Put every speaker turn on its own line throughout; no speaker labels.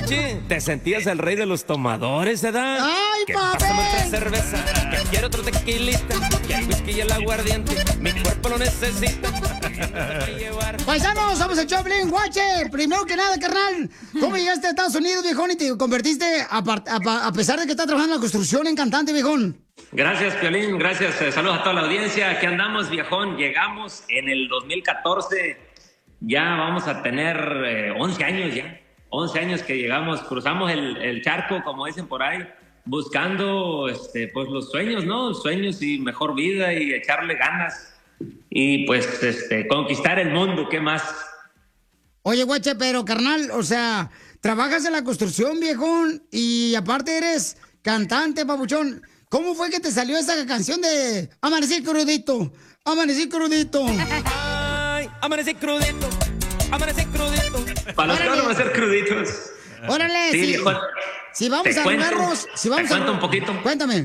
anoche te sentías el rey de los tomadores, ¿verdad?
¡Ay,
que
papi!
pásame otra cerveza, que quiero otro tequilita, que el whisky y el aguardiente, mi cuerpo lo necesita.
Paisanos, somos el Choplin, guache. Primero que nada, carnal, ¿cómo llegaste a Estados Unidos, viejón, y te convertiste, a pesar de que estás trabajando en la construcción, en cantante, viejón?
Gracias, Piolín, gracias. Saludos a toda la audiencia. Aquí andamos, viejón. Llegamos en el 2014. Ya vamos a tener 11 años ya. 11 años que llegamos, cruzamos el charco, como dicen por ahí, buscando pues los sueños, ¿no? Sueños y mejor vida y echarle ganas. Y pues conquistar el mundo, ¿qué más?
Oye, guache, pero carnal, o sea, trabajas en la construcción, viejón, y aparte eres cantante, papuchón. ¿Cómo fue que te salió esa canción de Amanecí crudito? Amanecí crudito.
Ay, amanecí crudito. Amanecí crudito.
Para los que van a ser cruditos.
Órale,
sí.
Si vamos a arruinarnos, si vamos
te cuento un poquito.
Cuéntame.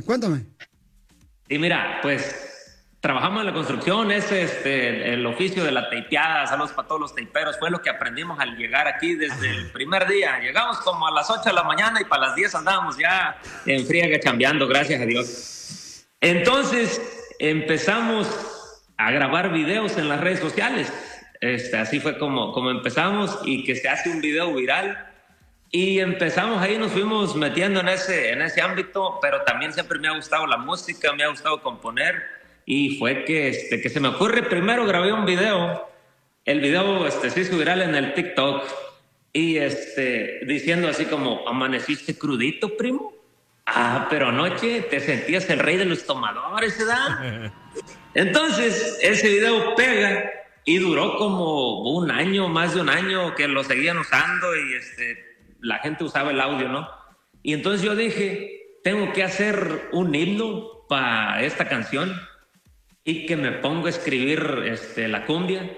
Y mira, pues trabajamos en la construcción, es el oficio de la teipeada. Saludos para todos los teiperos. Fue lo que aprendimos al llegar aquí desde el primer día. Llegamos como a las 8 de la mañana y para las 10 andábamos ya en friega chambeando, gracias a Dios. Entonces empezamos a grabar videos en las redes sociales. Así fue como empezamos, y que se hace un video viral. Y empezamos ahí, nos fuimos metiendo en ese ámbito, pero también siempre me ha gustado la música, me ha gustado componer. Y fue que se me ocurre, primero grabé un video. El video se hizo viral en el TikTok. Y diciendo así como, ¿amaneciste crudito, primo? Ah, pero anoche te sentías el rey de los tomadores, ¿verdad? Entonces, ese video pega y duró como un año, más de un año, que lo seguían usando y la gente usaba el audio, ¿no? Y entonces yo dije, tengo que hacer un himno para esta canción. Y que me pongo a escribir la cumbia.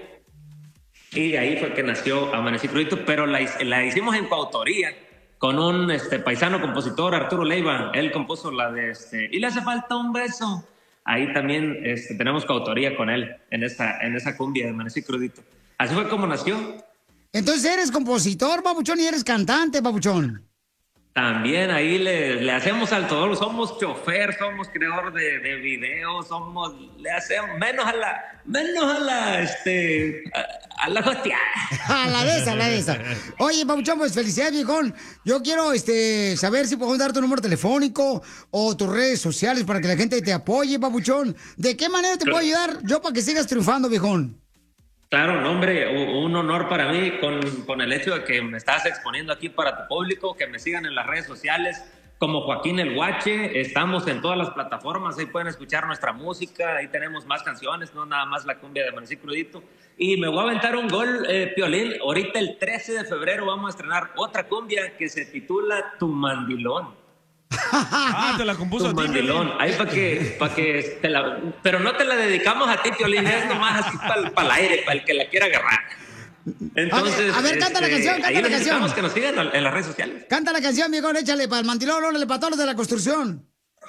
Y ahí fue que nació Amanecí Crudito, pero la hicimos en coautoría con un paisano compositor, Arturo Leiva. Él compuso la de Y le hace falta un beso. Ahí también tenemos coautoría con él en esa cumbia de Amanecí Crudito. Así fue como nació.
Entonces eres compositor, papuchón, y eres cantante, papuchón.
También ahí le hacemos al todo, somos chofer, somos creador de videos, le hacemos menos a la hostia.
A la de esa. Oye, papuchón, pues felicidades, viejón. Yo quiero saber si podemos dar tu número telefónico o tus redes sociales para que la gente te apoye, papuchón. ¿De qué manera te puedo ayudar yo para que sigas triunfando, viejón?
Claro, no, hombre, un honor para mí con el hecho de que me estás exponiendo aquí para tu público, que me sigan en las redes sociales como Joaquín el Guache. Estamos en todas las plataformas, ahí pueden escuchar nuestra música, ahí tenemos más canciones, no nada más la cumbia de Amanecí Crudito. Y me voy a aventar un gol, Piolín, ahorita el 13 de febrero vamos a estrenar otra cumbia que se titula Tu Mandilón.
Te la compuso a ti,
Mandilón. Ahí para que pero no te la dedicamos a ti, Piolín, es nomás así para el aire, para el que la quiera agarrar. Entonces,
a ver, canta la canción,
ahí necesitamos que nos sigan en las redes sociales.
Canta la canción, viejón, échale para el Mandilón, órale, para todos los de la construcción.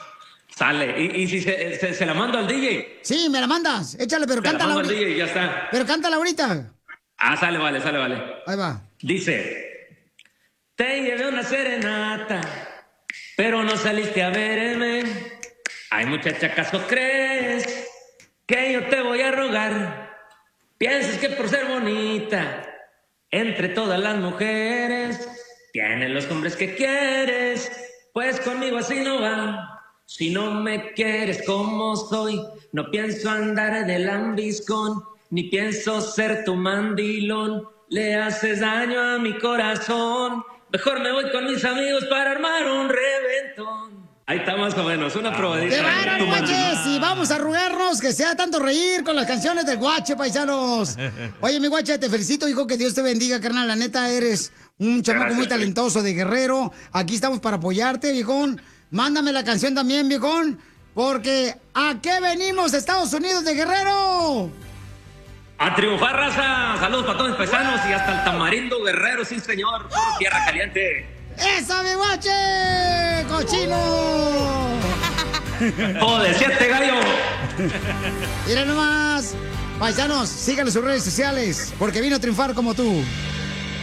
Sale, y si se la mando al DJ.
Sí, me la mandas, échale, pero cántala
ahorita. DJ, ya está.
Pero cántala ahorita.
Sale, vale.
Ahí va.
Dice, te llevé una serenata, pero no saliste a verme. Ay, muchacha, ¿acaso crees que yo te voy a rogar? Piensas que por ser bonita, entre todas las mujeres, tienen los hombres que quieres. Pues conmigo así no va. Si no me quieres como soy, no pienso andar de lambiscón, ni pienso ser tu mandilón. Le haces daño a mi corazón. Mejor me voy con mis amigos para armar un reventón. Ahí está más o menos, una probadita.
¡Qué bárbaro, guaches! Y vamos a arrugarnos, que sea tanto reír con las canciones del Guache, paisanos. Oye, mi Guache, te felicito, hijo, que Dios te bendiga, carnal. La neta, eres un chamaco muy talentoso de Guerrero. Aquí estamos para apoyarte, viejón. Mándame la canción también, viejón, porque ¿a qué venimos, Estados Unidos de Guerrero?
A triunfar, raza. Saludos para todos mis paisanos y hasta el Tamarindo Guerrero, sí, señor. Tierra caliente.
¡Esa, mi Guache! ¡Cochino!
¡Joder, 7 gallo!
Miren nomás. Paisanos, síganle sus redes sociales, porque vino a triunfar como tú.